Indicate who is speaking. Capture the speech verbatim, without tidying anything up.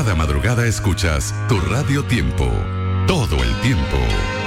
Speaker 1: Cada madrugada escuchas tu Radio Tiempo. Todo el tiempo.